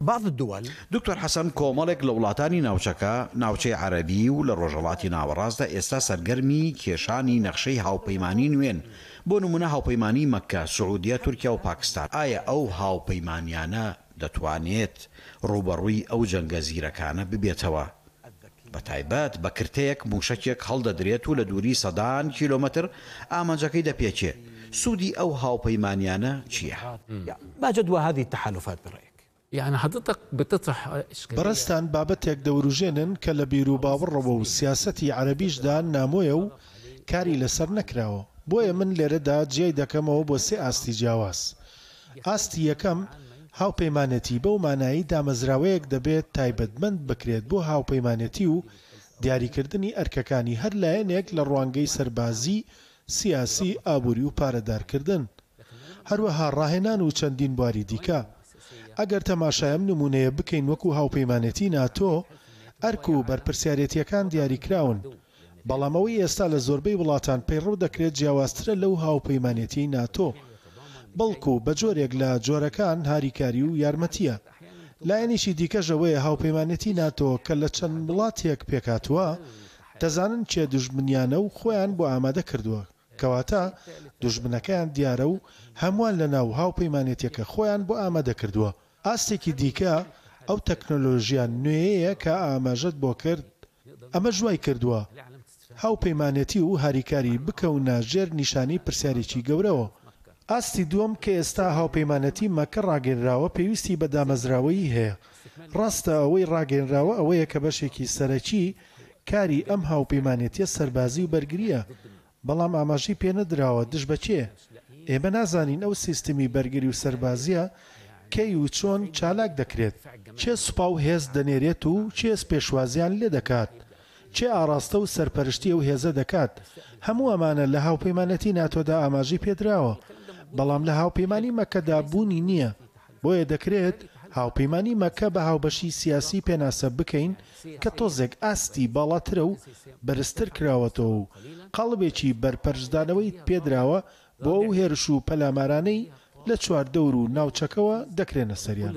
بعض الدول دکتۆر حەسەن کۆمەڵێک لە وڵاتانی ناوچەی عەرەبی و لە ڕۆژهەڵاتی ناوەڕاستدا ئێستا سەرگەرمی کێشانی نەخشەی هاوپەیمانی نوێن بۆ نمونە هاوپەیمانی مەککە، سعودیە، تورکیا و پاکستان. ئایا ئەو هاوپەیمانیانە دەتوانێت ڕوبەڕووی ئەو جەنگە زیرەکانە ببێتەوە؟ بەتایبەت بە کرتەیەک موشەکێک هەڵدەدرێت و لە دووری سەدان کیلۆمەتر ئامانجەکەی دەپێچێت. سوودی ئەو هاوپەیمانیانە چییە؟ ما جدوى هذه التحالفات برأيك؟ يعني حضرتك بتطرح إشكالية. بەڕستان بابەتێک دەوروژێنن کە لە بیر و باوەڕەوە و سیاسەتی عەرەبیشدا نامۆیە و کاری لەسەر نەکراوە. بۆیە من لێرەدا جێی دەکەمەوە بۆ سێ ئاستی جیاواز. ئاستی یەکەم هاوپەیمانەتی بەو مانایی دامەزراوەیەک دەبێت تایبەتمەند بکرێت بۆ هاوپەیمانەتی و دیاریکردنی ئەرکەکانی هەر لایەنێک لە ڕوانگەی سەربازی، سیاسی، ئابووری و پارەدارکردن. هەروەها ڕاهێنان و چەندین بواری دیکە. ئەگەر تەماشایم نمونەیە بکەین وەکو هاوپەیمانەتی ناتۆ، ئەرک و بەرپرسیارەتیەکان دیاریکراون. بەڵامەوەی ئێستا لە زۆربەی وڵاتان پەیڕەو دەکرێت جیاوازترە لەو هاوپەیمانەتی ناتۆ. بەڵکو بە جۆرێک لە جۆرەکان هاریکاری و یارمەتیە. لایەنیشی دیکەژەوەیە هاوپەیمانەتی ناتۆ کە لە چەند وڵاتێک پێکاتوە دەزانن چێ دوژمنیانە و خۆیان بۆ ئامادە کردووە. کەواتە دوژمنەکەیان دیارە و هەمووان لە ناو هاوپەیمانێتیەکە خۆیان بۆ ئامادە کردووە. ئاستێکی دیکە ئەو تەکنۆلۆژیان نوێیەیە کە ئاماژەت بۆ کرد. ئەمە ژوای کردووە هاوپەیمانەتی و هاریکاری بکەونە ژێر نیشانی پرسیارێکی گەورەوە. ئاستی دووەم کە ئێستا هاوپەیمانەتی مەکە ڕاگەنراوە پێویستی بە دامەزراوەیی هەیە. ڕاستە ئەوەی ڕاگەنراوە ئەوەیە کە بەشێکی سەرەکی کاری ئەم هاوپەیمانێتیە سەربازی و بەرگریە. بەڵام ئاماژەی پێ نەدراوە دژ بەچێ. ئێمە نازانین ئەو سیستمی بەرگری و سەربازیە کەی و چۆن چالاک دەکرێت، چێ سوپا و هێز دەنێرێت و چێز پێشوازیان لێ دەکات، چێ ئاراستە و سەرپەرشتی ئەو هێزە دەکات. هەموو ئەمانە لە هاوپەیمانەتی ناتۆدا ئاماژەی پێدراوە، بەڵام لە هاوپەیمانی مەکەدا بوونی نییە. بۆیە دەکرێت هاوپەیمانی مەکە بە هاوبەشی سیاسی پێناسە بکەین کە تۆزێک ئاستی باڵاترە و بەرزتر کراوەتەوە و قەڵبێکی بەرپەرشدانەوەی پێدراوە بۆ ئەو هێرش و پەلامارانەی لە چواردەور و ناوچەکەوە دەکرێنە سەریان.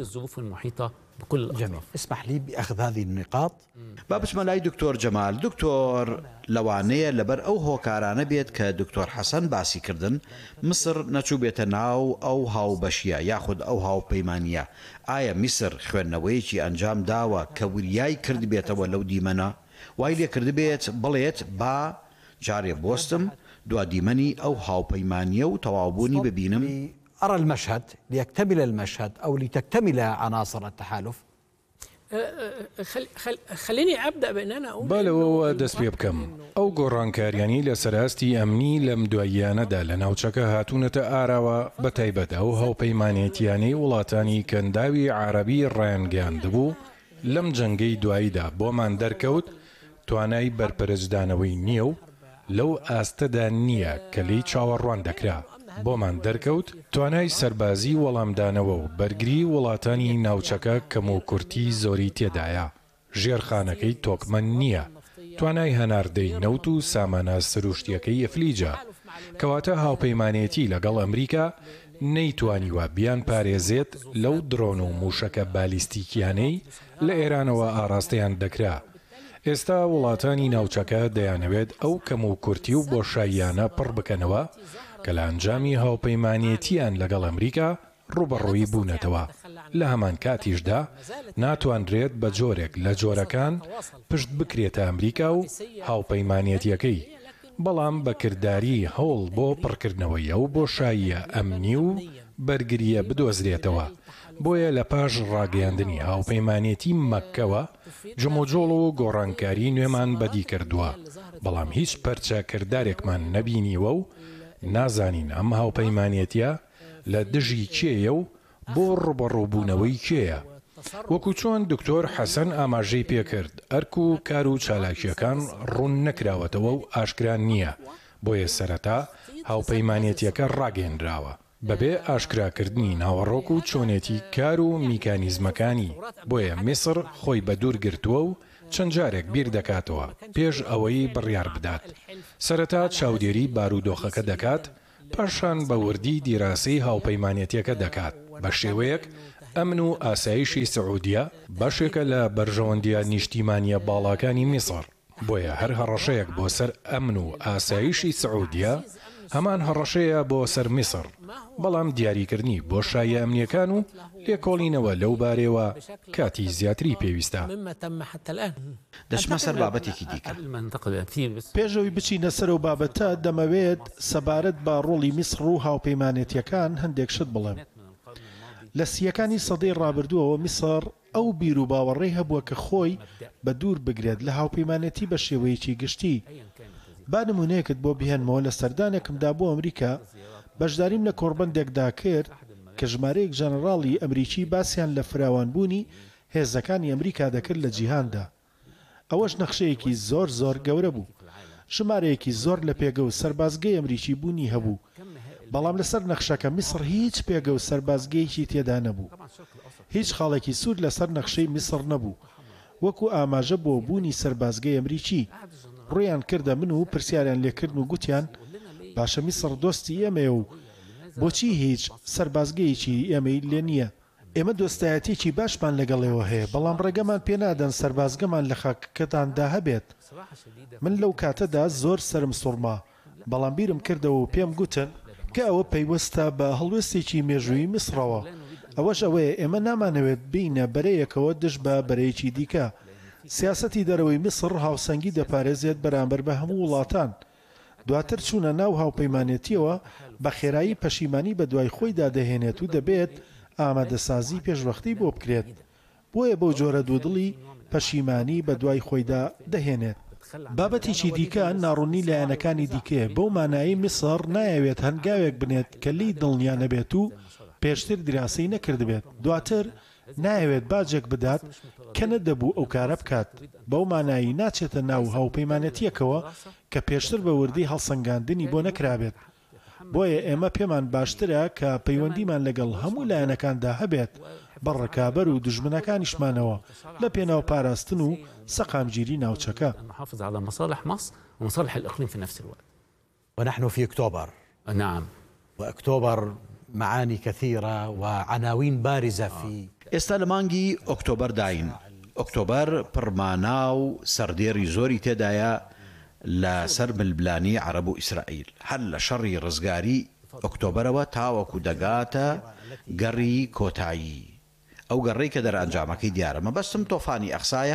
جميل. اسمح لي بأخذ هذه النقاط. بابچمە لای دکتۆر جەمال. دکتۆر لەوانەیە لەبەر ئەو هۆکارانە بێت کە دکتۆر حەسەن باسی کردن مسر نەچوو بێتە ناو ئەو هاوبەشیە یاخود ئەو هاوپەیمانیە. ئایا میسر خوێندنەوەیەکی ئەنجام داوە کە وریای کرد بێتەوە لەو دیمەنە؟ وای لێ کرد بێت بڵێت با جارێ بۆستم دوا دیمەنی ئەو هاوپەیمانیە و تەواوبوونی ببینم؟ أرى المشهد ليكتمل المشهد أو لتكتمل عناصر التحالف. خليني أبدأ بأن أنا أقول بالەوە دەست پێ بکەم. ئەو گۆڕانکاریانی لە سەراستی ئەمنی لەم دواییانەدا لە ناوچەکە هاتوونەتە ئاراوە بە تایبەت ئەو هاوپەیمانێتیانەی وڵاتانی کەنداوی عەرەبی ڕایانگەاندبوو لەم جەنگەی دواییدا بۆمان دەرکەوت توانای بەرپەرزدانەوەی نییە و لەو ئاستەدا نییە کە لی چاوەڕوان دەکرا. بۆمان دەرکەوت توانای سەربازی وەڵامدانەوە و بەرگری وڵاتانی ناوچەکە کەم و کورتی زۆری تێدایە. ژێرخانەکەی تۆکمەن نییە. توانای هەناردەی نەوت و سامانە سروشتیەکەی ئەفلیجە. کەواتە هاوپەیمانێتی لەگەڵ ئەمریکا نەیتوانیوە بیان پارێزێت لەو درۆن و موشەکە بالیستیکیانەی لە ئێرانەوە ئاراستەیان دەکرا. ئێستا وڵاتانی ناوچەکە دەیانەوێت ئەو کەم و کورتی و بۆشاییانە پڕ بکەنەوە کە لە ئەنجامی هاوپەیمانێتیان لەگەڵ ئەمریکا ڕوبەڕووی بوونەتەوە. لە هەمان کاتیشدا ناتوانرێت بە جۆرێک لە جۆرەکان پشت بکرێتە ئەمریکا و هاوپەیمانێتیەکەی، بەڵام بەکردداری هەوڵ بۆ پڕکردنەوەی ئەو بۆشاییە ئەمنی و بەرگریە بدۆزرێتەوە. بۆیە لە پاش ڕاگەیاندنی هاوپەیمانێتی مەککەوە جموجۆڵ و گۆڕانکاری نوێمان بەدی کردووە، بەڵام هیچ پەرچەکردارێکمان نەبینیوە و نازانین ئەم هاوپەیمانێتیە لە دژی کێیە و بۆ ڕوبەڕووبوونەوەی کێیە. وەکو چۆن دکتۆر حەسەن ئاماژەی پێکرد ئەرک و کار و چالاکیەکان ڕوون نەکراوەتەوە و ئاشکران نییە. بۆیە سەرەتا هاوپەیمانێتیەکە ڕاگەیەنراوە بەبێ ئاشکراکردنی ناوەڕۆک و چۆنێتی کار و میکانیزمەکانی. بۆیە میسر خۆی بە دوور گرتووە و چەند جارێک بیر دەکاتەوە پێش ئەوەی بڕیار بدات. سەرەتا چاودێری بارودۆخەکە دەکات، پاشان بە وردی دیراسەی هاوپەیمانێتیەکە دەکات بە شێوەیەک ئەمن و ئاسایشی سعودیە بەشێکە لە بەرژەوەندیە نیشتیمانیە باڵاکانی میسر بۆیە هەر هەڕەشەیەک بۆ سەر ئەمن و ئاسایشی سعودیە هەمان هەڕەشەیە بۆ سەر میسر بەڵام دیاریکردنی بۆ شایە ئەمنیەکان و لێکۆڵینەوە لەو بارەوە کاتی زیاتری پێویستە. دەچمە سەر بابەتێکی دیکە. پێشەوەی بچینە سەر و بابەتە دەمەوێت سەبارەت بە ڕۆڵی میسر و هاوپەیمانێتیەکان هەندێک شت بڵێم. لە سیەکانی سەدەی ڕابردووەوە میسر ئەو بیر و باوەڕێی هەبووە کە خۆی بە دوور بگرێت لە هاوپەیمانێتی بە شێوەیەکی گشتی. با نمونەیەکت بۆ بهێنمەوە لە سەردانێکمدا بۆ ئەمریکا بەشداریم لە کۆڕبەندێکدا کرد کە ژمارەیەک ژەنەڕاڵی ئەمریکی باسییان لە فراوانبوونی هێزەکانی ئەمریکا دەکرد لە جیهاندا. ئەوەش نەخشەیەکی زۆر گەورە بوو. ژمارەیەکی زۆر لە پێگە و سەربازگەی ئەمریکی بوونی هەبوو. بەڵام لەسەر نەخشەکە میسر هیچ پێگە و سەربازگەیەکی تێدا نەبوو. هیچ خاڵێکی سوود لەسەر نەخشەی میسر نەبوو. وەکو ئاماژە بۆ بوونی سەربازگەی ئەمریکی ڕویان کردە من و پرسیاریان لێکردن و گوتیان باشە میسر دۆستی ئێمە و بۆچی هیچ سەربازگەیەکی ئێمەی لێ نییە. ئێمە دۆستایەتێکی باشمان لەگەڵێەوە هەیە بەڵام ڕێگەمان پێنادەن سەربازگەمان لە خاکەکەتاندا هەبێت. من لەو کاتەدا زۆر سرم سوڕما بەڵام بیرم کردەوە و پێم گوتن کە ئەوە پەیوەستە بە هەڵوێستێکی مێژووی میسرەوە. ئەوەش ئەوەیە ئێمە نامانەوێت بینە بەرەیەکەوە دش بە بەرەیەکی دیکە. سیاسەتی دەرەوەی میسر هاوسەنگی دەپارێزێت بەرامبەر بە هەموو وڵاتان. دواتر چوونە ناو هاوپەیمانێتیەوە بە خێرایی پەشیمانی بە دوای خۆیدا دەهێنێت و دەبێت ئامادەسازی پێشوەختی بۆ بکرێت. بۆیە بەو جۆرە دوودڵی پەشیمانی بە دوای خۆیدا دەهێنێت. بابەتێکی دیکە ناڕوونی لایەنەکانی دیکەیە بەو مانایی میسر نایەوێت هەنگاوێک بنێت کە لی دڵنیا نەبێت و پێشتر دراسی نەکردبێت. دواتر نایەوێت باجێک بدات کە نەدەبوو ئەو کارە بکات. بەو مانایی ناچێتە ناو هاوپەیمانەتیەکەوە کە پێشتر بە وردی هەڵسەنگاندنی بۆ نەکرابێت. بۆیە ئێمە پێمان باشترە کە پەیوەندیمان لەگەڵ هەموو لایەنەکاندا هەبێت بە ڕکابەر و دژمنەکانیشمانەوە لە پێناو پاراستن و سەقامگیری ناوچەکە. نحافظ على مصالح مصر ومصالح الإقليم في نفس الوقت. ونحن في أكتوبر. نعم. وأكتوبر معاني كثيرة وعناوين بارزة في ئێستا لە مانگی ئۆکتۆبەر داین. ئۆکتۆبەر پڕمانا و سەردێری زۆری تێدایە لە سەر ملبلانی عەرەب و ئیسرائیل. هەر لە شەڕی ڕزگاری ئۆکتۆبەرەوە تاوەکو دەگاتە گەڕی کۆتایی. ئەو گەڕەی کە دەرئەنجامەکەی دیارە مەبەستم تۆفانی ئەخسایە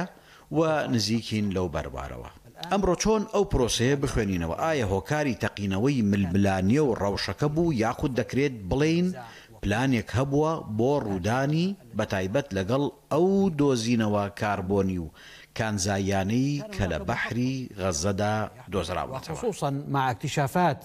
و نزیکین لەو بەربارەوە. ئەمڕۆ چۆن ئەو پرۆسەیە بخوێنینەوە؟ ئایا هۆکاری تەقینەوەی ملبلانیە و ڕەوشەکە بوو یاخود دەکرێت بڵێین پلانێک هەبووە بۆ ڕوودانی بەتایبەت لەگەڵ ئەو دۆزینەوە کاربۆنی و کانزایانەی کە لە بەحری غەزەدا دۆزراوەتەوە، خصوصا مع اكتشافات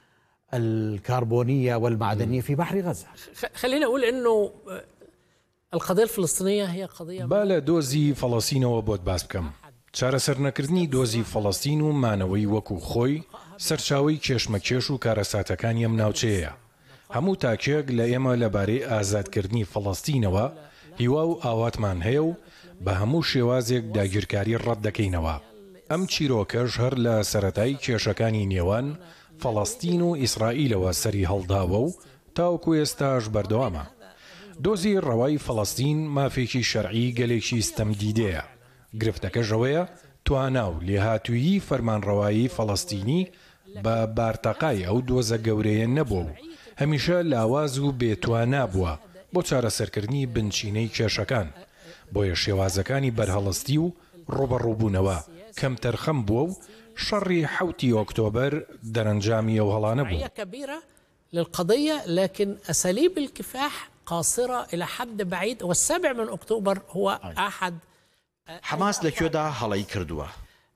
الكربونية والمعدنية في بحر غزة. خلينا أقول أنه القضية الفلسطينية هي قضية با لە دۆزی فەڵەستینەوە بۆت باس بکەم. چارەسەرنەکردنی دۆزی فەڵەستین و مانەوەی وەکو خۆی سەرچاوی کێشمەکێش و کارەساتەکانی ئەم ناوچەیە. هەموو تاکێک لە ئێمە لەبارەی ئازادکردنی فەڵەستینەوە هیوا و ئاواتمان هەیە و بە هەموو شێوازێک داگیرکاری ڕەت دەکەینەوە. ئەم چیرۆکەش هەر لە سەرەتای کێشەکانی نێوان فەڵەستین و ئیسرائیلەوە سەری هەڵداوە و تاوەکو ئێستاش بەردەوامە. دۆزی ڕەوای فەڵەستین مافێکی شەرعی گەلێکی ستەمدیدەیە. گرفتەکەش ئەوەیە توانا و لێهاتوویی فەرمانڕەوایی فەڵەستینی بە بارتەقای ئەو دۆزە گەورەیە نەبوو و هەمیشە لاواز و بێتوانا بووە بۆ چارەسەرکردنی بنچینەی کێشەکان. بۆیە شێوازەکانی بەرهەڵستی و ڕوبەڕووبوونەوە کەم تەرخەم بووە و شەڕی 7 ئۆکتۆبەر دەرەنجامی ئەو هەڵانە بوو. كبيرة للقضية لكن أساليب الكفاح قاصرة إلى حد بعيد، والسابع من أكتوبر هو أحد. حماس لەکوێدا هەڵەی کردووە؟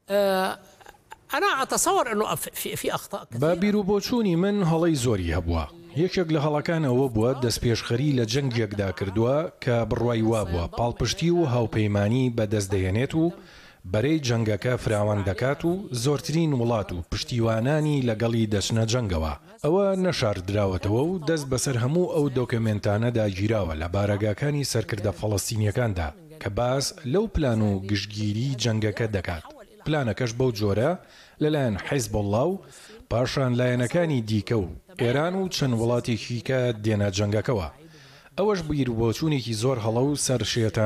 أنا أتصور أنه في أخطاء كثيرة. بابیر و بۆچوونی من هەڵەی زۆری هەبووە. یەکێک لە هەڵەکانەوە بووە دەستپێشخەری لە جەنگێکدا کردووە کە بڕوای وا بووە پاڵپشتی و هاوپەیمانی بەدەستدەێنێت و بەرەی جەنگەکە فراوان دەکات و زۆرترین وڵات و پشتیوانانی لەگەڵی دەچنە جەنگەوە. ئەوە نەشاردراوەتەوە و دەست بەسەر هەموو ئەو دۆکمنتانەدا گیراوە لە بارەگاکانی سەرکردە فەڵەستینیەکاندا کە باس لەو پلان و گشتگیری جەنگەکە دەکات. پلانەکەش بەو جۆرە لەلایەن حیزبوڵڵا و پاشان لایەنەکانی دیکە و ئێران و چەند وڵاتێکی کە دێنە جەنگەکەوە. ئەوەش بیر بۆچوونێکی زۆر هەڵە و سەرشێتان